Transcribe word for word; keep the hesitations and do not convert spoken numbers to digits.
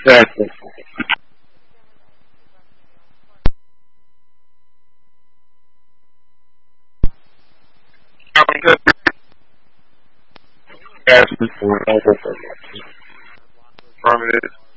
Exactly. I'm good. Asking for another from it.